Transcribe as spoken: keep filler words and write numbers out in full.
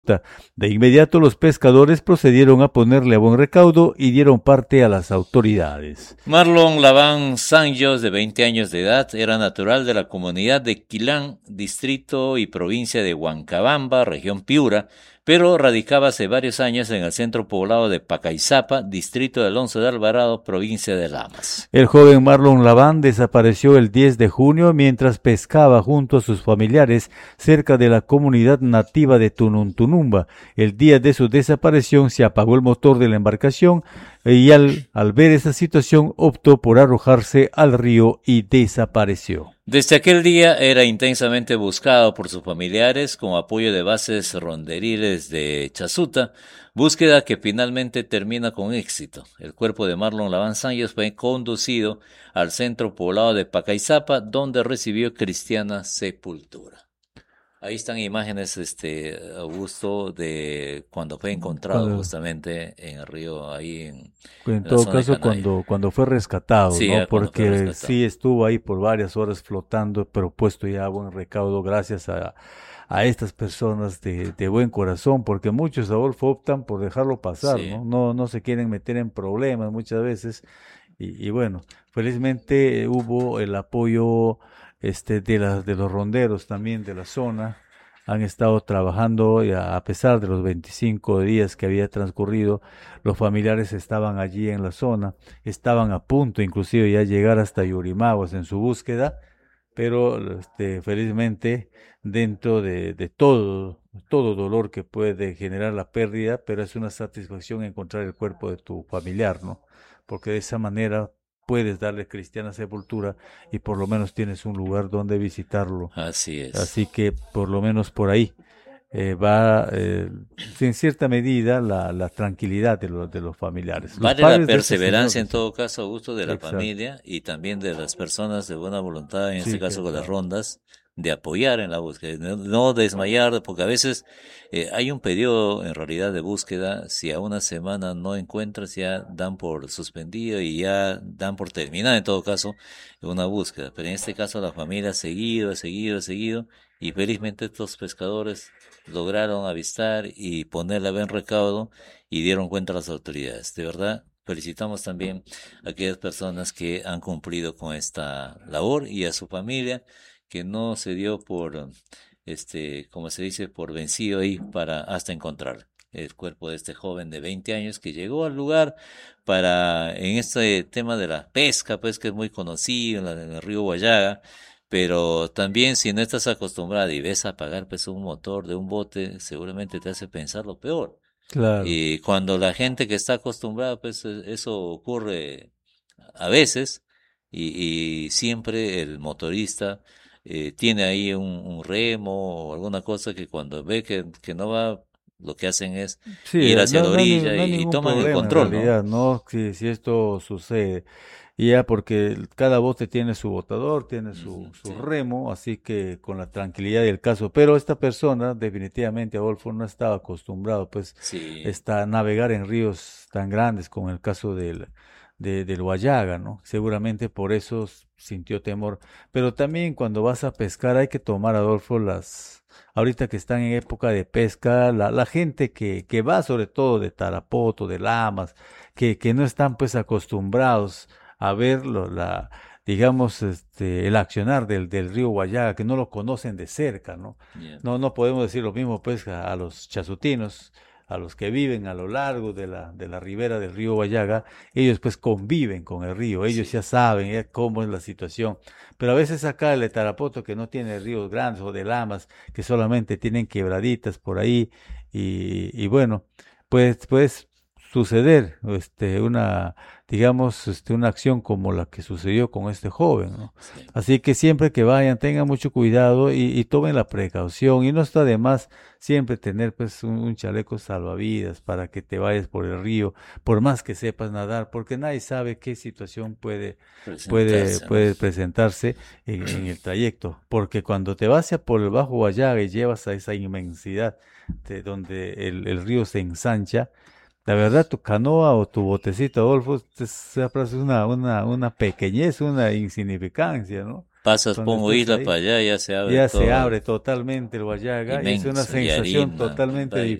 De inmediato los pescadores procedieron a ponerle a buen recaudo y dieron parte a las autoridades. Marlon Laván Sanjos, de veinte años de edad, era natural de la comunidad de Quilán, distrito y provincia de Huancabamba, región Piura, pero radicaba hace varios años en el centro poblado de Pacaizapa, distrito de Alonso de Alvarado, provincia de Lamas. El joven Marlon Laván desapareció el diez de junio mientras pescaba junto a sus familiares cerca de la comunidad nativa de Tununtunumba. El día de su desaparición se apagó el motor de la embarcación y al, al ver esa situación optó por arrojarse al río y desapareció. Desde aquel día era intensamente buscado por sus familiares con apoyo de bases ronderiles de Chasuta, búsqueda que finalmente termina con éxito. El cuerpo de Marlon Laván Sanjos fue conducido al centro poblado de Pacaizapa, donde recibió cristiana sepultura. Ahí están imágenes, este, Augusto, de cuando fue encontrado Cuando, justamente en el río, ahí en, en en la todo zona de caso, Canay. cuando, cuando fue rescatado, Sí, ¿no? cuando fue Porque rescatado. sí estuvo ahí por varias horas flotando, pero puesto ya a buen recaudo gracias a, a estas personas de, de buen corazón, porque muchos, Adolfo, optan por dejarlo pasar, Sí. ¿no? No, no se quieren meter en problemas muchas veces. Y, y bueno, felizmente eh, hubo el apoyo este, de, las de los ronderos también de la zona. Han estado trabajando y a, a pesar de los veinticinco días que había transcurrido, los familiares estaban allí en la zona, estaban a punto inclusive ya llegar hasta Yurimaguas en su búsqueda, pero este, felizmente dentro de, de todo, todo dolor que puede generar la pérdida, pero es una satisfacción encontrar el cuerpo de tu familiar, ¿no? Porque de esa manera puedes darle cristiana sepultura y por lo menos tienes un lugar donde visitarlo. Así es. Así que por lo menos por ahí eh, va eh, en cierta medida la, la tranquilidad de los, de los familiares. Los Vale la padres de este señor, perseverancia en sí, todo caso, Augusto, de la exacto, familia y también de las personas de buena voluntad, en este sí, caso que con las claro, rondas, de apoyar en la búsqueda, no, no desmayar, porque a veces eh, hay un periodo en realidad de búsqueda, si a una semana no encuentras, ya dan por suspendido y ya dan por terminada en todo caso una búsqueda, pero en este caso la familia ha seguido, ha seguido, ha seguido, y felizmente estos pescadores lograron avistar y ponerle a buen recaudo y dieron cuenta a las autoridades. De verdad, felicitamos también a aquellas personas que han cumplido con esta labor y a su familia que no se dio por, este, como se dice, por vencido ahí para hasta encontrar el cuerpo de este joven de veinte años que llegó al lugar para, en este tema de la pesca, pues que es muy conocido en, la, en el río Guayaga, pero también si no estás acostumbrado y ves apagar pues un motor de un bote, seguramente te hace pensar lo peor. claro. Y cuando la gente que está acostumbrada, pues e- eso ocurre a veces, y, y siempre el motorista eh, tiene ahí un, un remo o alguna cosa que cuando ve que, que no va, lo que hacen es Sí, ir eh, hacia no, la no hay, ni- orilla no hay y, y ningún toman el problema en control, ¿no? realidad, ¿no? Si, si esto sucede. Y ya porque cada bote tiene su botador, tiene su, Ujú, su sí, remo, así que con la tranquilidad del caso. Pero esta persona, definitivamente, Adolfo, no estaba acostumbrado, pues, sí, está a navegar en ríos tan grandes como el caso del, de, del Huallaga, ¿no? Seguramente por eso s- sintió temor. Pero también cuando vas a pescar hay que tomar, Adolfo, las ahorita que están en época de pesca, la, la gente que, que va sobre todo de Tarapoto, de Lamas, que, que no están pues acostumbrados a verlo, la, digamos, este, el accionar del, del río Guayaga, que no lo conocen de cerca, ¿no? yeah, No, no podemos decir lo mismo pues a, a los chasutinos, a los que viven a lo largo de la, de la ribera del río Guayaga, ellos pues conviven con el río, ellos ya sí. saben ya cómo es la situación. Pero a veces acá el de Tarapoto, que no tiene ríos grandes o de lamas, que solamente tienen quebraditas por ahí y, y bueno, pues puede suceder este una digamos este una acción como la que sucedió con este joven, ¿no? Sí. Así que siempre que vayan tengan mucho cuidado y, y tomen la precaución y no está de más siempre tener pues un, un chaleco salvavidas para que te vayas por el río, por más que sepas nadar, porque nadie sabe qué situación puede puede, Presentarse, ¿no? puede presentarse en, en el trayecto, porque cuando te vas hacia por el Bajo Guayaga y llevas a esa inmensidad de donde el, el río se ensancha, la verdad tu canoa o tu botecito, Adolfo, es es una, una, una pequeñez, una insignificancia, ¿no? Pasas Cuando Pongo estás Isla ahí, para allá, ya se abre ya se todo, abre totalmente el Huallaga y es una inmenso, y sensación harina, totalmente vaya.